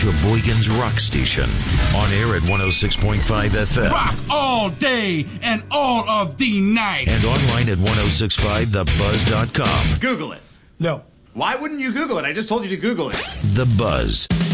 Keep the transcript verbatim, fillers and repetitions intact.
Sheboygan's rock station. On air at one oh six point five F M. Rock all day and all of the night. And online at ten sixty-five the buzz dot com. Google it. No. Why wouldn't you Google it? I just told you to Google it. The Buzz.